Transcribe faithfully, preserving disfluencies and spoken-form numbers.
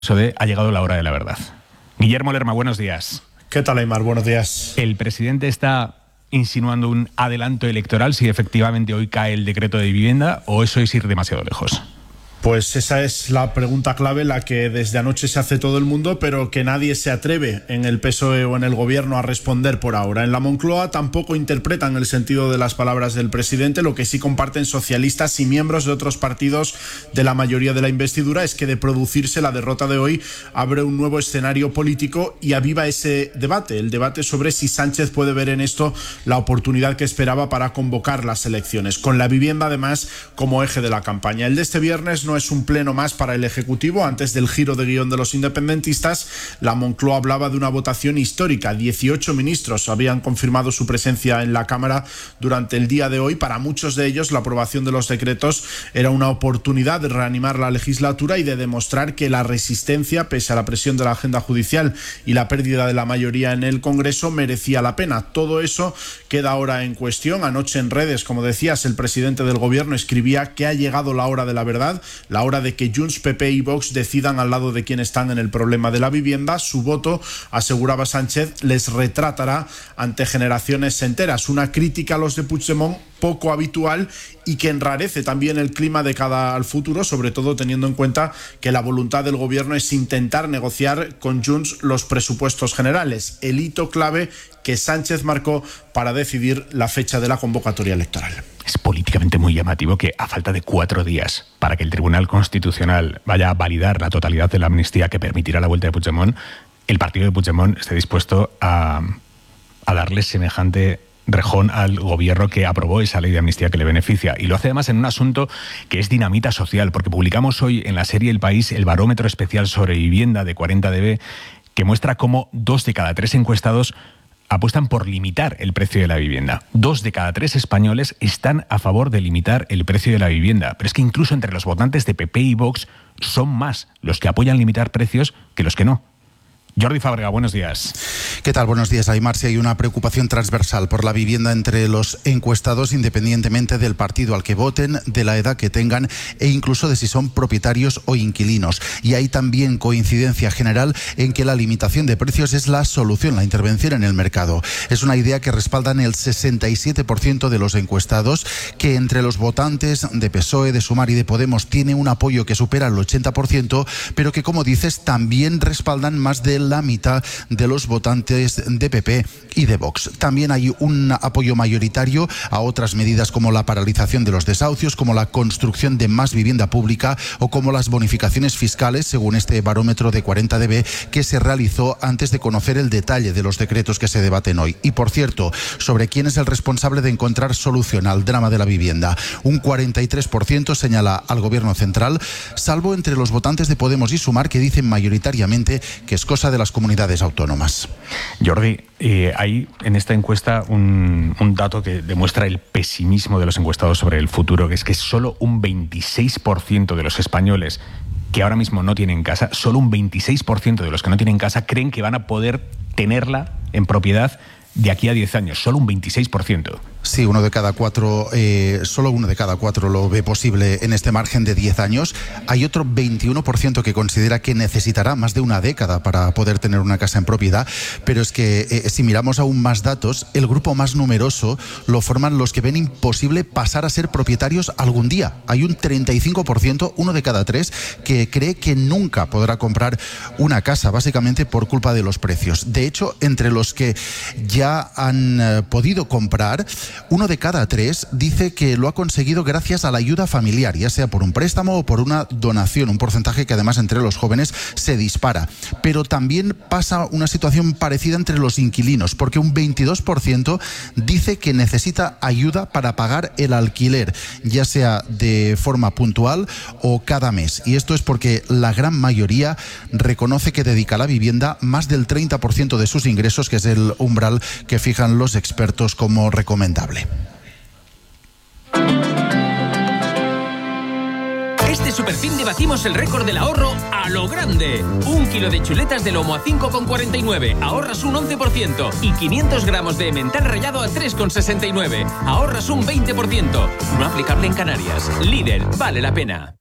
Eso de ha llegado la hora de la verdad. Guillermo Lerma, buenos días. ¿Qué tal, Aymar? Buenos días. El presidente está insinuando un adelanto electoral si efectivamente hoy cae el decreto de vivienda, o eso es ir demasiado lejos. Pues esa es la pregunta clave, la que desde anoche se hace todo el mundo, pero que nadie se atreve en el P S O E o en el gobierno a responder por ahora. En la Moncloa tampoco interpretan el sentido de las palabras del presidente. Lo que sí comparten socialistas y miembros de otros partidos de la mayoría de la investidura es que, de producirse la derrota de hoy, abre un nuevo escenario político y aviva ese debate, el debate sobre si Sánchez puede ver en esto la oportunidad que esperaba para convocar las elecciones, con la vivienda además como eje de la campaña. El de este viernes no No es un pleno más para el Ejecutivo. Antes del giro de guión de los independentistas, la Moncloa hablaba de una votación histórica. dieciocho ministros habían confirmado su presencia en la Cámara durante el día de hoy. Para muchos de ellos, la aprobación de los decretos era una oportunidad de reanimar la legislatura y de demostrar que la resistencia, pese a la presión de la agenda judicial y la pérdida de la mayoría en el Congreso, merecía la pena. Todo eso queda ahora en cuestión. Anoche en redes, como decías, el presidente del Gobierno escribía que ha llegado la hora de la verdad, la hora de que Junts, P P y Vox decidan al lado de quien están en el problema de la vivienda. Su voto, aseguraba Sánchez, les retratará ante generaciones enteras. Una crítica a los de Puigdemont poco habitual y que enrarece también el clima de cara al futuro, sobre todo teniendo en cuenta que la voluntad del gobierno es intentar negociar con Junts los presupuestos generales, el hito clave que Sánchez marcó para decidir la fecha de la convocatoria electoral. Es políticamente muy llamativo que, a falta de cuatro días para que el Tribunal Constitucional vaya a validar la totalidad de la amnistía que permitirá la vuelta de Puigdemont, el partido de Puigdemont esté dispuesto a, a darle semejante rejón al gobierno que aprobó esa ley de amnistía que le beneficia. Y lo hace además en un asunto que es dinamita social, porque publicamos hoy en la serie El País el barómetro especial sobre vivienda de cuarenta D B, que muestra cómo dos de cada tres encuestados apuestan por limitar el precio de la vivienda. Dos de cada tres españoles están a favor de limitar el precio de la vivienda. Pero es que incluso entre los votantes de P P y Vox son más los que apoyan limitar precios que los que no. Jordi Fábrega, buenos días. ¿Qué tal? Buenos días, Aymar. Si hay una preocupación transversal por la vivienda entre los encuestados, independientemente del partido al que voten, de la edad que tengan e incluso de si son propietarios o inquilinos. Y hay también coincidencia general en que la limitación de precios es la solución, la intervención en el mercado. Es una idea que respaldan el sesenta y siete por ciento de los encuestados, que entre los votantes de P S O E, de Sumar y de Podemos tiene un apoyo que supera el ochenta por ciento, pero que, como dices, también respaldan más de la mitad de los votantes de P P y de Vox. También hay un apoyo mayoritario a otras medidas como la paralización de los desahucios, como la construcción de más vivienda pública o como las bonificaciones fiscales, según este barómetro de cuarenta D B que se realizó antes de conocer el detalle de los decretos que se debaten hoy. Y, por cierto, sobre quién es el responsable de encontrar solución al drama de la vivienda. Un cuarenta y tres por ciento señala al Gobierno central, salvo entre los votantes de Podemos y Sumar, que dicen mayoritariamente que es cosa de las comunidades autónomas. Jordi, eh, hay en esta encuesta un, un dato que demuestra el pesimismo de los encuestados sobre el futuro, que es que solo un veintiséis por ciento de los españoles que ahora mismo no tienen casa, solo un veintiséis por ciento de los que no tienen casa creen que van a poder tenerla en propiedad de aquí a diez años, solo un veintiséis por ciento. Sí, uno de cada cuatro, eh, solo uno de cada cuatro lo ve posible en este margen de diez años. Hay otro veintiuno por ciento que considera que necesitará más de una década para poder tener una casa en propiedad, pero es que eh, si miramos aún más datos, el grupo más numeroso lo forman los que ven imposible pasar a ser propietarios algún día. Hay un treinta y cinco por ciento, uno de cada tres, que cree que nunca podrá comprar una casa, básicamente por culpa de los precios. De hecho, entre los que ya han eh, podido comprar, uno de cada tres dice que lo ha conseguido gracias a la ayuda familiar, ya sea por un préstamo o por una donación, un porcentaje que además entre los jóvenes se dispara. Pero también pasa una situación parecida entre los inquilinos, porque un veintidós por ciento dice que necesita ayuda para pagar el alquiler, ya sea de forma puntual o cada mes. Y esto es porque la gran mayoría reconoce que dedica a la vivienda más del treinta por ciento de sus ingresos, que es el umbral que fijan los expertos como recomendable. Este superfin de batimos el récord del ahorro a lo grande. Un kilo de chuletas de lomo a cinco con cuarenta y nueve, ahorras un once por ciento. Y quinientos gramos de emmental rallado a tres con sesenta y nueve, ahorras un veinte por ciento. No aplicable en Canarias. Líder, vale la pena.